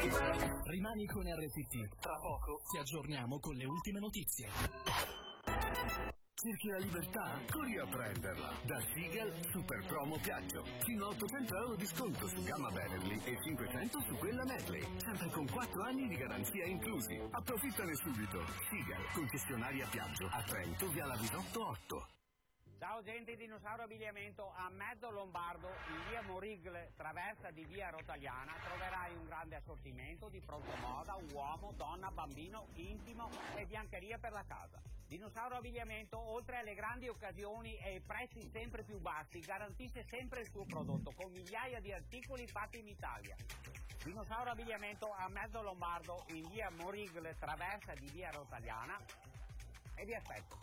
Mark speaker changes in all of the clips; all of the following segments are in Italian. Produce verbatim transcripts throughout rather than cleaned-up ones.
Speaker 1: Rimani con R T T, tra poco ti aggiorniamo con le ultime notizie.
Speaker 2: Cerchi la libertà? Corri a prenderla. Da Seagal Super Promo Piaggio. Fino a ottocento euro di sconto su gamma Beverly e cinquecento su quella Medley. Sempre con quattro anni di garanzia inclusi. Approfittane subito. Seagal, concessionaria Piaggio. A Trento, via la Visotto otto.
Speaker 3: Ciao gente di Dinosauro Abbigliamento, a Mezzo Lombardo, in via Morigle, traversa di via Rotagliana, troverai un grande assortimento di pronto moda, uomo, donna, bambino, intimo e biancheria per la casa. Dinosauro Abbigliamento, oltre alle grandi occasioni e prezzi sempre più bassi, garantisce sempre il suo prodotto con migliaia di articoli fatti in Italia. Dinosauro Abbigliamento a Mezzo Lombardo, in via Morigle, traversa di via Rotagliana, e vi aspetto.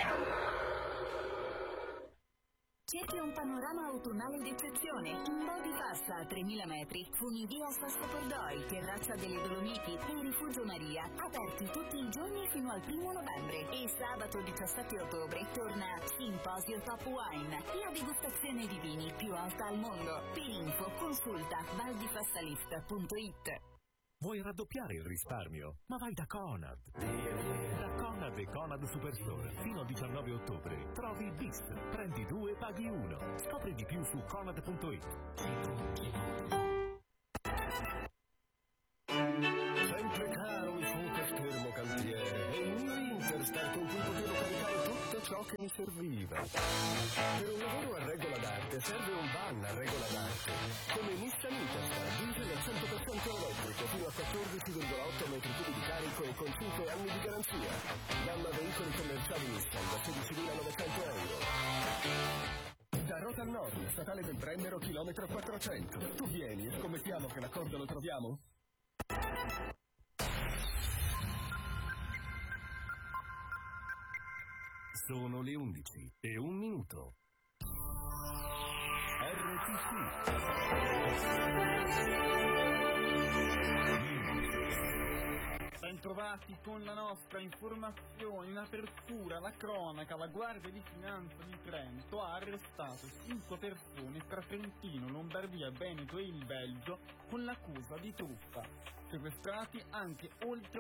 Speaker 4: Cerchi un panorama autunnale d'eccezione, un po' di passa a tremila metri, funivia Sasso Pordoi, terrazza delle Dolomiti e Rifugio Maria, aperti tutti i giorni fino al primo novembre. E sabato diciassette ottobre torna Simposio Top Wine, la degustazione di vini più alta al mondo. Per info consulta valdifassalista punto it.
Speaker 5: Vuoi raddoppiare il risparmio? Ma vai da Conad! Da Conad e Conad Superstore. Fino al diciannove ottobre trovi Bis. Prendi due, paghi uno. Scopri di più su Conad punto it.
Speaker 2: Sempre caro il super schermo cantiere e il mio Interstar con cui potevo caricare tutto ciò che mi serviva. Per un lavoro a regola d'arte serve un van a regola d'arte. Come Nissan Interstar, diesel al cento per cento elettrico fino a quattordici virgola otto metri cubi di carico e con cinque anni di garanzia. Gamma veicoli commerciali Nissan da sedicimilanovecento euro. Da Rota al Nord, statale del Brennero, chilometro quattrocento. Tu vieni e scommettiamo che l'accordo lo troviamo?
Speaker 5: Sono le undici e un minuto. R T C.
Speaker 6: Bentrovati con la nostra informazione. In apertura, la cronaca, la Guardia di Finanza di Trento ha arrestato cinque persone tra Trentino, Lombardia, Veneto e il Belgio con l'accusa di truffa. Sequestrati anche oltre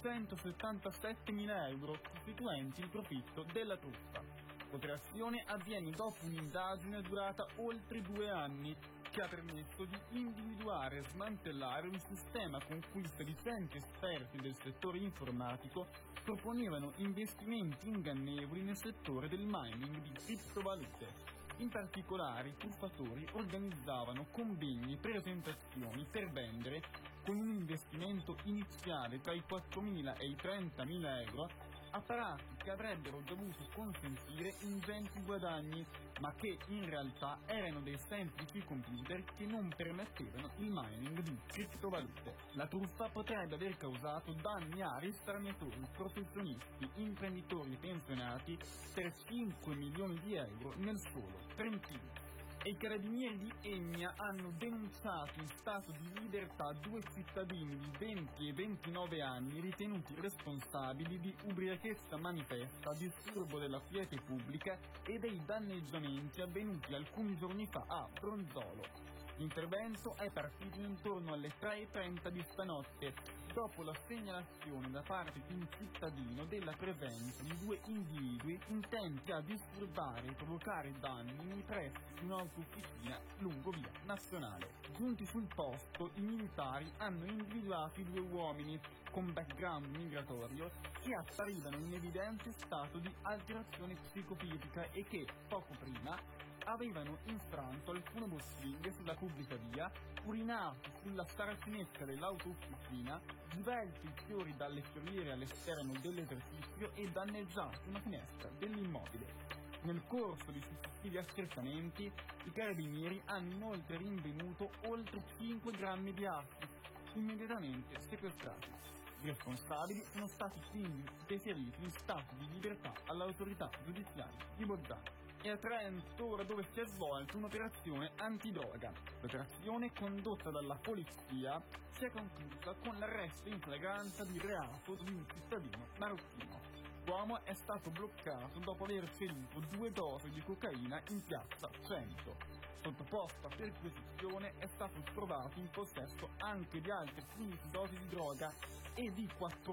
Speaker 6: ottocentosettantasettemila euro costituenti il profitto della truffa. L'operazione avviene dopo un'indagine durata oltre due anni che ha permesso di individuare e smantellare un sistema con cui sedicenti esperti del settore informatico proponevano investimenti ingannevoli nel settore del mining di criptovalute. In particolare, i truffatori organizzavano convegni e presentazioni per vendere, con un investimento iniziale tra i quattromila e i trentamila euro, apparati che avrebbero dovuto consentire ingenti guadagni, ma che in realtà erano dei semplici computer che non permettevano il mining di criptovalute. La truffa potrebbe aver causato danni a risparmiatori, professionisti, imprenditori e pensionati per cinque milioni di euro nel solo Trentino. E i carabinieri di Egna hanno denunciato in stato di libertà due cittadini di venti e ventinove anni ritenuti responsabili di ubriachezza manifesta, disturbo della quiete pubblica e dei danneggiamenti avvenuti alcuni giorni fa a Bronzolo. L'intervento è partito intorno alle tre e trenta di stanotte, dopo la segnalazione da parte di un cittadino della presenza di due individui intenti a disturbare e provocare danni nei pressi di un'autofficina lungo via Nazionale. Giunti sul posto, i militari hanno individuato i due uomini con background migratorio che apparivano in evidente stato di alterazione psicofisica e che, poco prima, avevano infranto alcune bottiglie sulla pubblica via, urinato sulla saracinesca dell'autofficina, svelto i fiori dalle fioriere all'esterno dell'esercizio e danneggiato una finestra dell'immobile. Nel corso di successivi accertamenti, i carabinieri hanno inoltre rinvenuto oltre cinque grammi di acidi, immediatamente sequestrati. I responsabili sono stati quindi deferiti in stato di libertà all'autorità giudiziaria di Bolzano. E a Trento, ora dove si è svolta un'operazione antidroga. L'operazione, condotta dalla polizia, si è conclusa con l'arresto in flagranza di reato di un cittadino marocchino. L'uomo è stato bloccato dopo aver ceduto due dosi di cocaina in piazza Cento. Sottoposto a perquisizione è stato trovato in possesso anche di altre quindici dosi di droga e di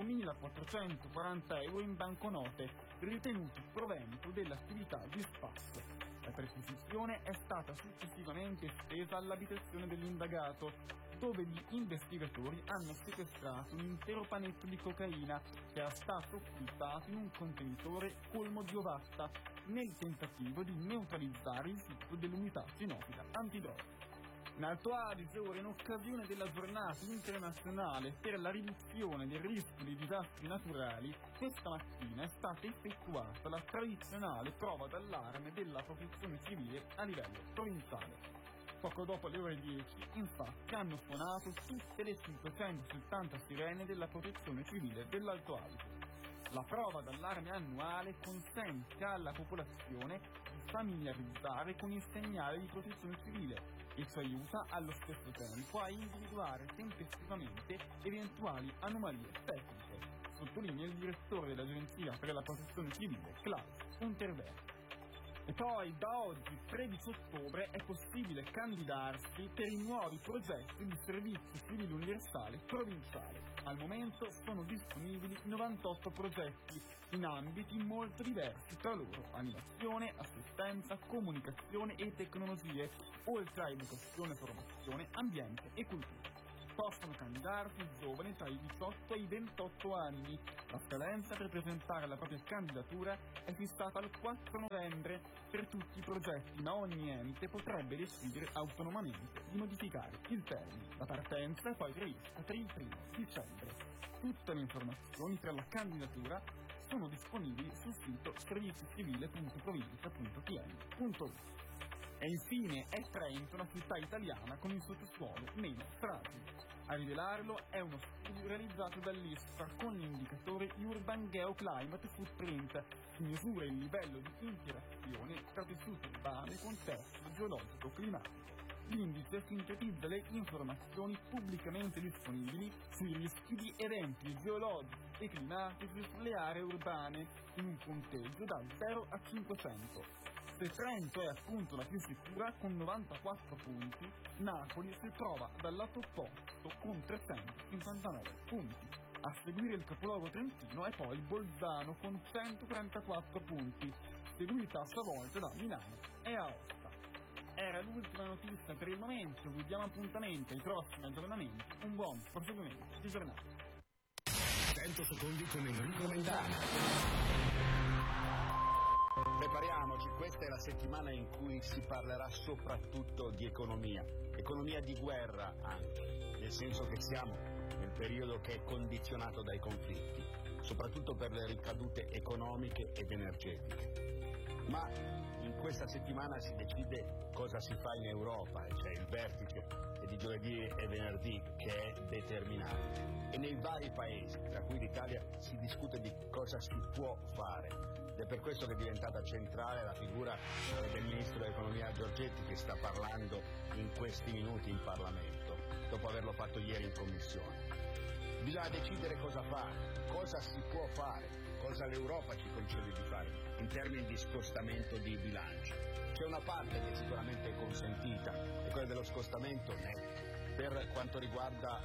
Speaker 6: quattromilaquattrocentoquaranta euro in banconote ritenuti provento dell'attività di spaccio. La perquisizione è stata successivamente estesa all'abitazione dell'indagato, dove gli investigatori hanno sequestrato un intero panetto di cocaina che era stato occultato in un contenitore colmo di ovatta nel tentativo di neutralizzare il sito dell'unità cinofila antidroga. In Alto Adige, ora, in occasione della giornata internazionale per la riduzione del rischio di disastri naturali, questa mattina è stata effettuata la tradizionale prova d'allarme della protezione civile a livello provinciale. Poco dopo le ore dieci, infatti, hanno suonato tutte le cinquecentosettanta sirene della protezione civile dell'Alto Adige. La prova d'allarme annuale consente alla popolazione di familiarizzare con il segnale di protezione civile e ci aiuta allo stesso tempo a individuare tempestivamente eventuali anomalie tecniche, sottolinea il direttore dell'Agenzia per la Protezione Civile, Klaus Unterberg. E poi da oggi, tredici ottobre, è possibile candidarsi per i nuovi progetti di servizio civile universale provinciale. Al momento sono disponibili novantotto progetti in ambiti molto diversi tra loro: animazione, assistenza, comunicazione e tecnologie, oltre a educazione, formazione, ambiente e cultura. Possono candidarsi i giovani tra i diciotto e i ventotto anni. La scadenza per presentare la propria candidatura è fissata al quattro novembre per tutti i progetti, ma ogni ente potrebbe decidere autonomamente di modificare il termine. La partenza è poi prevista per il primo dicembre. Tutte le informazioni per la candidatura sono disponibili sul sito servizicivile punto provincia punto t n punto u. E infine è Trento una città italiana con il sottosuolo meno fragile. A rivelarlo è uno studio realizzato dall'ISPRA con l'indicatore Urban Geoclimate Footprint, che misura il livello di interazione tra tessuto urbano e contesto geologico-climatico. L'indice sintetizza le informazioni pubblicamente disponibili sui rischi di eventi geologici e climatici sulle aree urbane in un punteggio da zero a cinquecento. Se Trento è appunto la più sicura con novantaquattro punti, Napoli si trova dal lato opposto con trecentocinquantanove punti. A seguire il capoluogo trentino e poi Bolzano con centotrentaquattro punti, seguita a sua volta da Milano e Aosta. Era l'ultima notizia per il momento, vi diamo appuntamento ai prossimi aggiornamenti. Un buon proseguimento di giornata.
Speaker 2: cento secondi con Enrico Mentana.
Speaker 7: Prepariamoci, questa è la settimana in cui si parlerà soprattutto di economia, economia di guerra anche, nel senso che siamo nel periodo che è condizionato dai conflitti, soprattutto per le ricadute economiche ed energetiche. Ma in questa settimana si decide cosa si fa in Europa, c'è il vertice di giovedì e venerdì che è determinante, e nei vari paesi, tra cui l'Italia, si discute di cosa si può fare. Ed è per questo che è diventata centrale la figura del Ministro dell'Economia Giorgetti, che sta parlando in questi minuti in Parlamento, dopo averlo fatto ieri in Commissione. Bisogna decidere cosa fare, cosa si può fare, cosa l'Europa ci concede di fare in termini di scostamento di bilancio. C'è una parte che sicuramente è consentita, è quella dello scostamento netto, per quanto riguarda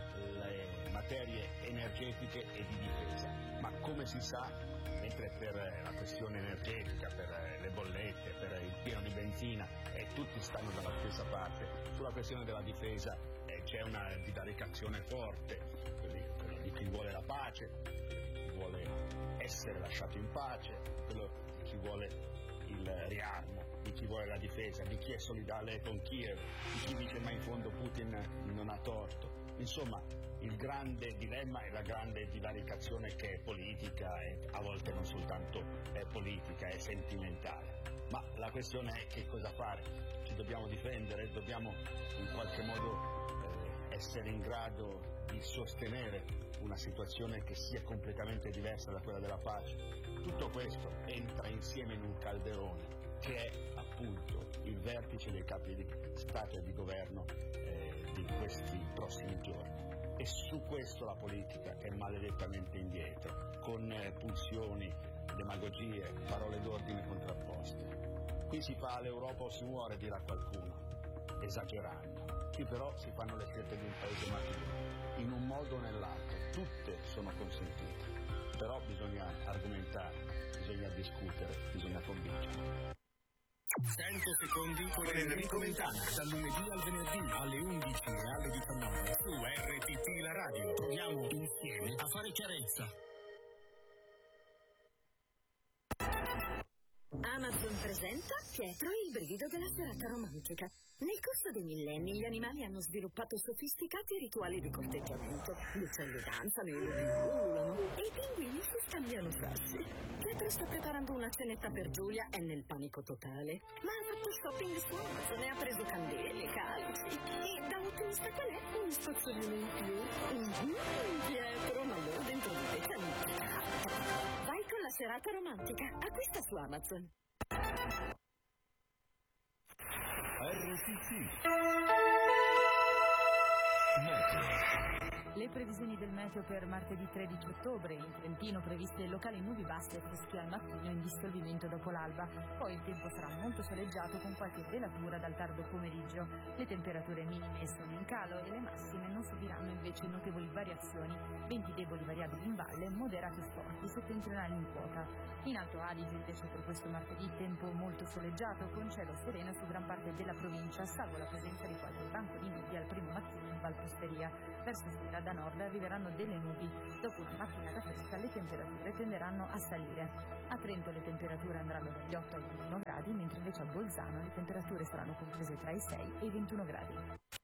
Speaker 7: le materie energetiche e di difesa. Ma come si sa, mentre per la questione energetica, per le bollette, per il pieno di benzina, eh, tutti stanno dalla stessa parte, sulla questione della difesa eh, c'è una divaricazione forte, quella di chi vuole la pace, di chi vuole essere lasciato in pace, quello di chi vuole il riarmo, di chi vuole la difesa, di chi è solidale con Kiev, di chi dice ma in fondo Putin non ha torto. Insomma, il grande dilemma è la grande divaricazione che è politica e a volte non soltanto è politica, è sentimentale. Ma la questione è che cosa fare? Ci dobbiamo difendere? Dobbiamo in qualche modo eh, essere in grado di sostenere una situazione che sia completamente diversa da quella della pace? Tutto questo entra insieme in un calderone che è appunto il vertice dei capi di Stato e di governo eh, di questi prossimi giorni. E su questo la politica è maledettamente indietro, con eh, pulsioni, demagogie, parole d'ordine contrapposte. Qui si fa l'Europa o si muore, dirà qualcuno. esagerando. Qui però si fanno le scelte di un paese maturo, in un modo o nell'altro, tutte sono consentite, però bisogna argomentare, bisogna discutere, bisogna convincere.
Speaker 1: cento secondi con Enrico Mentana, dal lunedì al venerdì alle undici e alle diciannove su R T T La Radio. Proviamo insieme a fare chiarezza.
Speaker 4: Amazon presenta Pietro e il brivido della serata romantica. Nel corso dei millenni gli animali hanno sviluppato sofisticati rituali di corteggiamento. Le uccelli danzano, i lupi ululano e i pinguini si scambiano sassi. Pietro sta preparando una cenetta per Giulia, è nel panico totale. Ma ha fatto shopping su Amazon e ha preso candele, calici. E da ottimista qual è? Un spazzolino in più. Mm-hmm, Pietro, ma allora dentro di te c'è un... Vai con la serata romantica. Acquista su Amazon.
Speaker 5: R T T Meteo.
Speaker 8: Le previsioni del meteo per martedì tredici ottobre: in Trentino previste locali nubi basse e freschi al mattino in dissolvimento dopo l'alba. Poi il tempo sarà molto soleggiato con qualche velatura dal tardo pomeriggio. Le temperature minime sono in calo e le massime non subiranno invece notevoli variazioni. Venti deboli variabili in valle, moderati e forti settentrionali in quota. In Alto Adige invece per questo martedì tempo molto soleggiato con cielo sereno su gran parte della provincia, salvo la presenza di qualche banco di nubi al primo mattino in Valposteria. Verso sera da nord arriveranno delle nubi. Dopo una mattinata fresca le temperature tenderanno a salire. A Trento le temperature andranno dagli otto ai ventuno gradi, mentre invece a Bolzano le temperature saranno comprese tra i sei e i ventuno gradi.